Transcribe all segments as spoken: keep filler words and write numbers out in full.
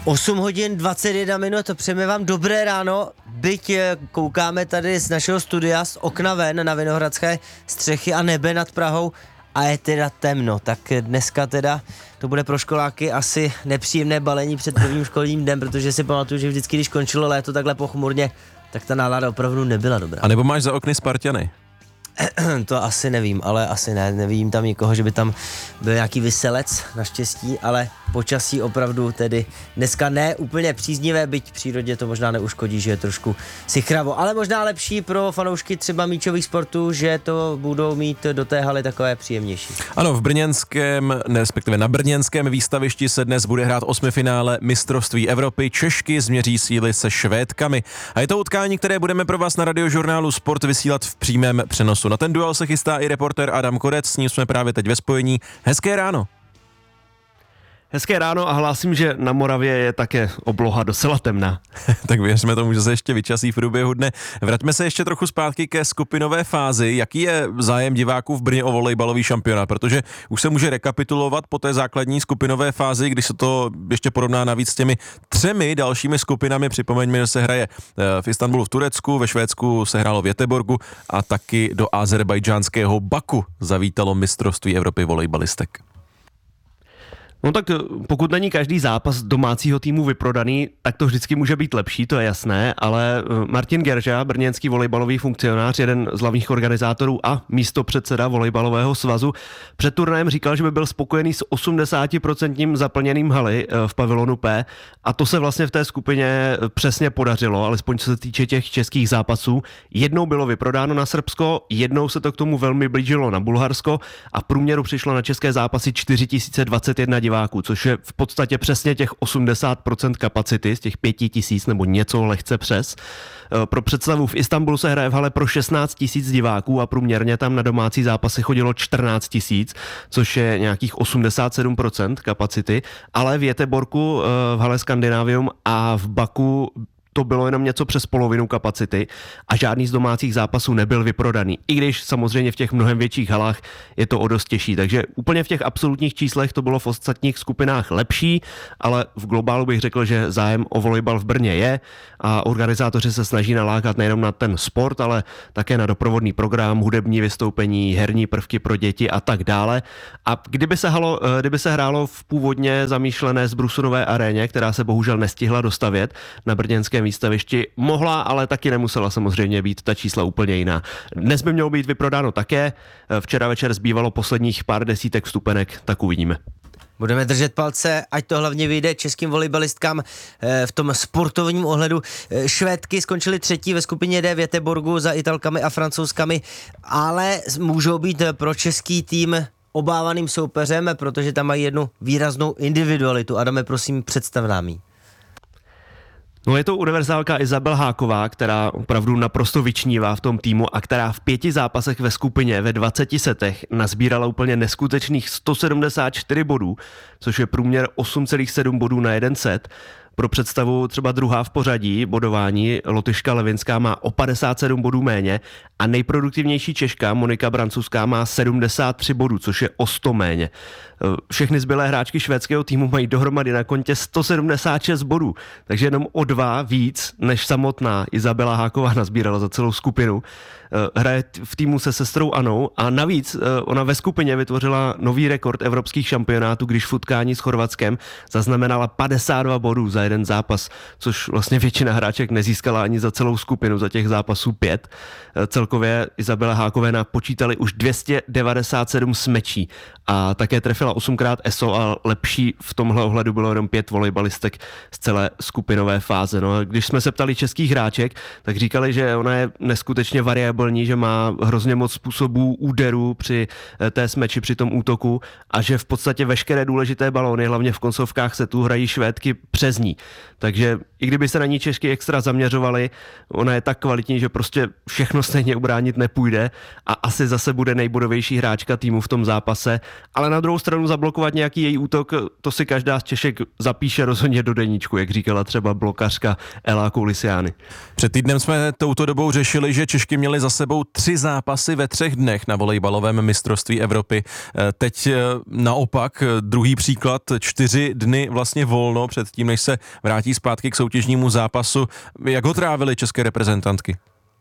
osm hodin dvacet jedna minut, přejeme vám dobré ráno, byť koukáme tady z našeho studia z okna ven na Vinohradské střechy a nebe nad Prahou a je teda temno, tak dneska teda to bude pro školáky asi nepříjemné balení před prvním školním dnem, protože si pamatuju, že vždycky, když končilo léto takhle pochmurně, tak ta nálada opravdu nebyla dobrá. A nebo máš za okny Spartany? To asi nevím, ale asi ne, nevidím tam nikoho, že by tam byl nějaký vyselec, naštěstí, ale počasí opravdu tedy dneska ne úplně příznivé, byť přírodě to možná neuškodí, že je trošku sichravo, ale možná lepší pro fanoušky třeba míčových sportů, že to budou mít do té haly takové příjemnější. Ano, v brněnském, respektive na brněnském výstavišti se dnes bude hrát osmifinále mistrovství Evropy. Češky změří síly se Švédkami. A je to utkání, které budeme pro vás na radiožurnálu Sport vysílat v přímém přenosu. Na ten duel se chystá i reportér Adam Korec, s ním jsme právě teď ve spojení. Hezké ráno. Hezké ráno a hlásím, že na Moravě je také obloha docela temná. Tak věřme tomu, že se ještě vyčasí v průběhu dne. Vraťme se ještě trochu zpátky ke skupinové fázi. Jaký je zájem diváků v Brně o volejbalový šampionát? Protože už se může rekapitulovat po té základní skupinové fázi, když se to ještě porovná navíc s těmi třemi dalšími skupinami. Připomeňme, že se hraje v Istanbulu v Turecku, ve Švédsku se hrálo v Göteborgu a taky do azerbajdžánského Baku zavítalo mistrovství Evropy volejbalistek. No tak pokud není každý zápas domácího týmu vyprodaný, tak to vždycky může být lepší, to je jasné, ale Martin Gerža, brněnský volejbalový funkcionář, jeden z hlavních organizátorů a místopředseda volejbalového svazu, před turnajem říkal, že by byl spokojený s osmdesát procent zaplněným haly v pavilonu P a to se vlastně v té skupině přesně podařilo, alespoň co se týče těch českých zápasů. Jednou bylo vyprodáno na Srbsko, jednou se to k tomu velmi blížilo na Bulharsko a v průměru přišlo na české zápasy čtyři tisíce dvacet jedna diváků, což je v podstatě přesně těch osmdesát procent kapacity z těch pět tisíc nebo něco lehce přes. Pro představu, v Istanbulu se hraje v hale pro šestnáct tisíc diváků a průměrně tam na domácí zápasy chodilo čtrnáct tisíc, což je nějakých osmdesát sedm procent kapacity, ale v Göteborgu, v hale Skandinavium a v Baku to bylo jenom něco přes polovinu kapacity a žádný z domácích zápasů nebyl vyprodaný. I když samozřejmě v těch mnohem větších halách je to o dost těžší. Takže úplně v těch absolutních číslech to bylo v ostatních skupinách lepší, ale v globálu bych řekl, že zájem o volejbal v Brně je a organizátoři se snaží nalákat nejenom na ten sport, ale také na doprovodný program, hudební vystoupení, herní prvky pro děti a tak dále. A kdyby se, halo, kdyby se hrálo v původně zamýšlené Zbrusunové aréně, která se bohužel nestihla dostavět na brněnském výstavišti, mohla, ale taky nemusela samozřejmě být ta čísla úplně jiná. Dnes by mělo být vyprodáno také, včera večer zbývalo posledních pár desítek vstupenek, tak uvidíme. Budeme držet palce, ať to hlavně vyjde českým volejbalistkám v tom sportovním ohledu. Švédky skončily třetí ve skupině D v Göteborgu za Italkami a Francouzkami, ale můžou být pro český tým obávaným soupeřem, protože tam mají jednu výraznou individualitu. Adame, prosím, představ nám ji. No je to univerzálka Izabel Háková, která opravdu naprosto vyčnívá v tom týmu a která v pěti zápasech ve skupině ve dvaceti setech nazbírala úplně neskutečných sto sedmdesát čtyři bodů, což je průměr osm celá sedm bodů na jeden set. Pro představu třeba druhá v pořadí bodování, Lotyška Levinská má o padesát sedm bodů méně a nejproduktivnější Češka Monika Brancuská má sedmdesát tři bodů, což je o sto méně. Všechny zbylé hráčky švédského týmu mají dohromady na kontě sto sedmdesát šest bodů, takže jenom o dva víc, než samotná Izabela Háková nazbírala za celou skupinu. Hraje v týmu se sestrou Anou a navíc ona ve skupině vytvořila nový rekord evropských šampionátů, když v utkání s Chorvatskem zaznamenala padesát dva bodů za jeden zápas, což vlastně většina hráček nezískala ani za celou skupinu, za těch zápasů pět. Celkově Izabela Hákové napočítali už dvě stě devadesát sedm smečí a také trefila osmkrát E S O a lepší v tomhle ohledu bylo jenom pět volejbalistek z celé skupinové fáze. No a když jsme se ptali českých hráček, tak říkali, že ona je neskutečně variabilní, že má hrozně moc způsobů úderů při té smeči, při tom útoku a že v podstatě veškeré důležité balóny, hlavně v koncovkách setů, hrají Švédky přes ní. Takže i kdyby se na ní Češky extra zaměřovali, ona je tak kvalitní, že prostě všechno stejně ubránit nepůjde a asi zase bude nejbodovější hráčka týmu v tom zápase, ale na druhou stranu zablokovat nějaký její útok, to si každá z Češek zapíše rozhodně do deníčku, jak říkala třeba blokařka Ela Koulisiány. Před týdnem jsme touto dobou řešili, že Češky měly za sebou tři zápasy ve třech dnech na volejbalovém mistrovství Evropy. Teď naopak druhý příklad, čtyři dny vlastně volno před tím, než se vrátí zpátky k soutěžnímu zápasu. Jak ho trávily české reprezentantky?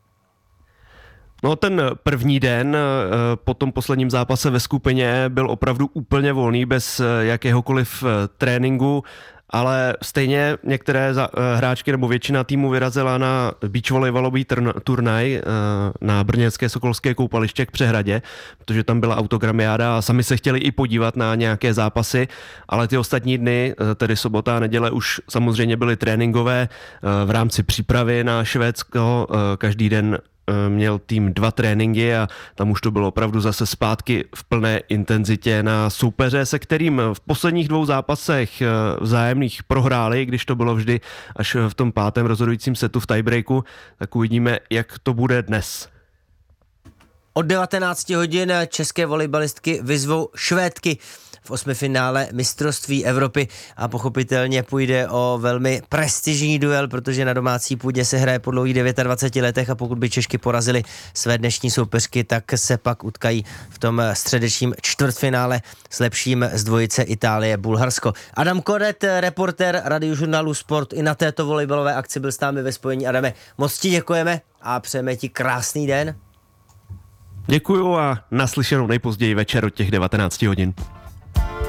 No ten první den po tom posledním zápase ve skupině byl opravdu úplně volný, bez jakéhokoliv tréninku, ale stejně některé hráčky nebo většina týmu vyrazila na beach volejbalový turnaj na brněnské Sokolské koupaliště k Přehradě, protože tam byla autogramiáda a sami se chtěli i podívat na nějaké zápasy, ale ty ostatní dny, tedy sobota a neděle, už samozřejmě byly tréninkové v rámci přípravy na Švédsko. Každý den měl tým dva tréninky a tam už to bylo opravdu zase zpátky v plné intenzitě na soupeře, se kterým v posledních dvou zápasech vzájemných prohráli, když to bylo vždy až v tom pátém rozhodujícím setu v tiebreaku, tak uvidíme, jak to bude dnes. Od devatenácti hodin české volejbalistky vyzvou Švédky v osmifinále mistrovství Evropy a pochopitelně půjde o velmi prestižní duel, protože na domácí půdě se hraje po dlouhých dvaceti devíti letech a pokud by Češky porazili své dnešní soupeřky, tak se pak utkají v tom středečním čtvrtfinále s lepším z dvojice Itálie-Bulharsko. Adam Koret, reportér Radiožurnálu Sport, i na této volejbalové akci byl s námi ve spojení. Adame, moc ti děkujeme a přejeme ti krásný den. Děkuju a naslyšenou nejpozději večer od těch devatenácti hodin.